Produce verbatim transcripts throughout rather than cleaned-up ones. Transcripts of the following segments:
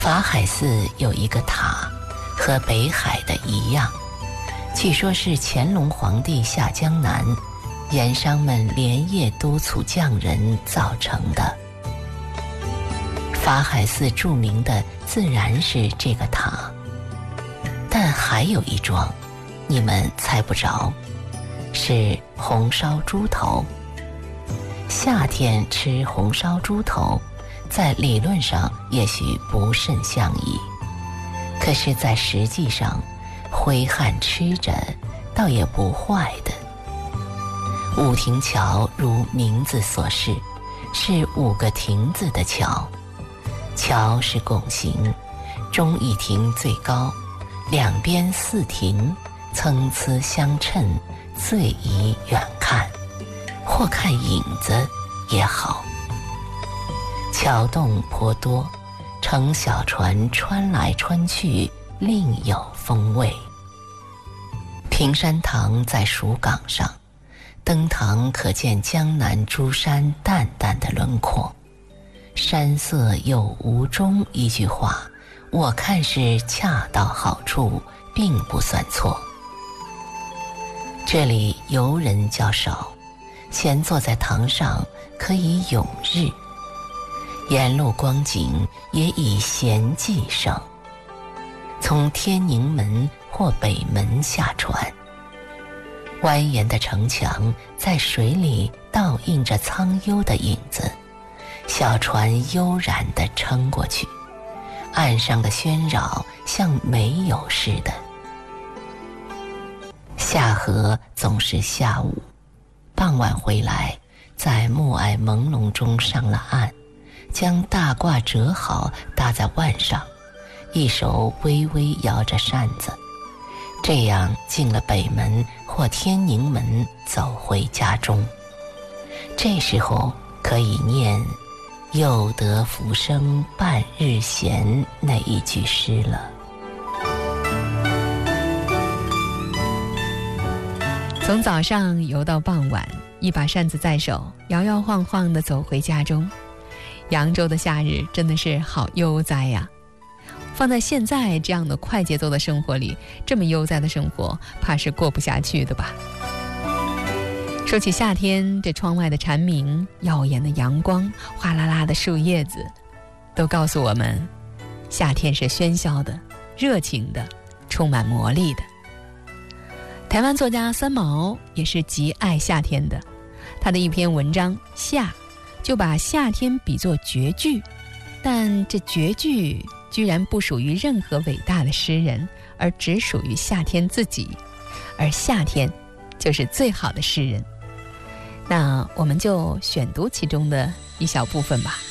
法海寺有一个塔，和北海的一样，据说是乾隆皇帝下江南，盐商们连夜督促匠人造成的。法海寺著名的自然是这个塔，但还有一桩，你们猜不着，是红烧猪头。夏天吃红烧猪头，在理论上也许不甚相宜，可是在实际上，挥汗吃着倒也不坏的。五亭桥如名字所示，是五个亭子的桥，桥是拱形，中一亭最高，两边四亭参差相称，最宜远看，或看影子也好。桥洞颇多，乘小船穿来穿去，另有风味。平山堂在蜀港上，登堂可见江南诸山淡淡的轮廓。山色有无中一句话，我看是恰到好处，并不算错。这里游人较少，闲坐在堂上可以咏日，沿路光景也以闲寂胜。从天宁门或北门下船，蜿蜒的城墙在水里倒映着苍幽的影子，小船悠然地撑过去，岸上的喧扰像没有似的。下河总是下午，傍晚回来，在暮霭朦胧中上了岸，将大褂折好搭在腕上，一手微微摇着扇子，这样进了北门或天宁门，走回家中。这时候可以念又得浮生半日闲那一句诗了。 从早上游到傍晚，一把扇子在手，摇摇晃晃地走回家中。扬州的夏日真的是好悠哉呀！放在现在这样的快节奏的生活里，这么悠哉的生活怕是过不下去的吧。说起夏天，这窗外的蝉鸣，耀眼的阳光，哗啦啦的树叶子，都告诉我们，夏天是喧嚣的、热情的、充满魔力的。台湾作家三毛也是极爱夏天的，他的一篇文章《夏》就把夏天比作绝句，但这绝句居然不属于任何伟大的诗人，而只属于夏天自己，而夏天就是最好的诗人。那我们就选读其中的一小部分吧。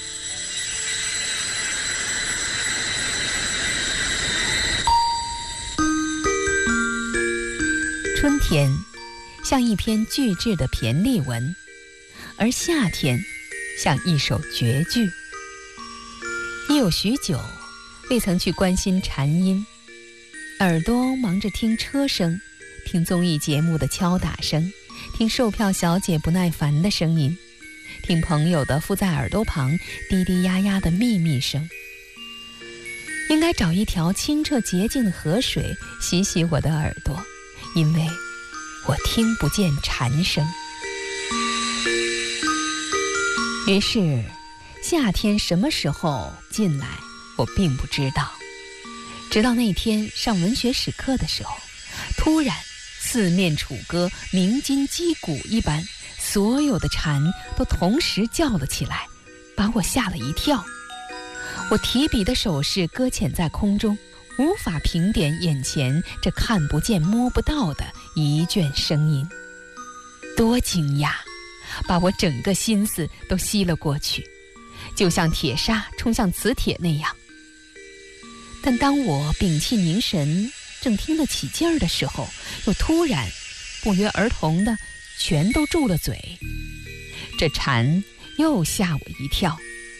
春天像一篇句致的骈俪文，而夏天像一首绝句。你有许久未曾去关心蝉音，耳朵忙着听车声，听综艺节目的敲打声，听售票小姐不耐烦的声音，听朋友的附在耳朵旁滴滴呀呀的秘密声。应该找一条清澈洁净的河水洗洗我的耳朵，因为我听不见蝉声。于是夏天什么时候进来我并不知道，直到那天上文学史课的时候，突然四面楚歌，鸣金击鼓一般，所有的蝉都同时叫了起来，把我吓了一跳。我提笔的手势搁浅在空中，无法评点眼前这看不见摸不到的一卷声音。多惊讶，把我整个心思都吸了过去，就像铁砂冲向磁铁那样。但当我屏气凝神，正听得起劲儿的时候，又突然不约而同的全都住了嘴。这蝉又吓我一跳。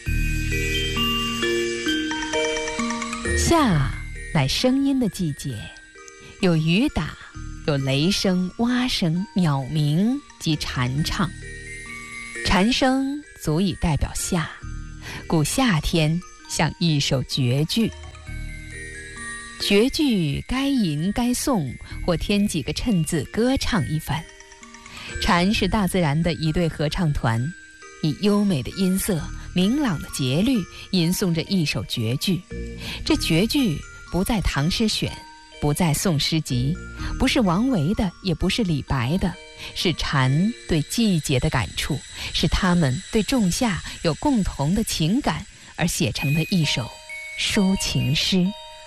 夏乃声音的季节，有雨打，有雷声、蛙声、鸟鸣及蝉唱。蝉声足以代表夏，故夏天像一首绝句。绝句该吟该诵，或添几个衬字歌唱一番。蝉是大自然的一对合唱团，以优美的音色、明朗的节律吟诵着一首绝句。这绝句不在唐诗选，不在宋诗集，不是王维的，也不是李白的，是蝉对季节的感触，是他们对仲夏有共同的情感而写成的一首抒情诗。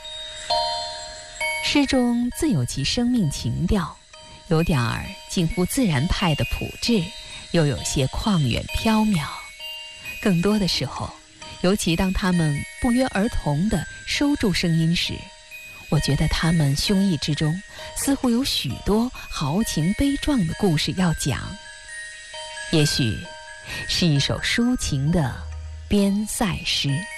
诗中自有其生命情调，有点儿近乎自然派的朴质，又有些旷远缥缈。更多的时候，尤其当他们不约而同地收住声音时，我觉得他们胸臆之中似乎有许多豪情悲壮的故事要讲。也许是一首抒情的边塞诗。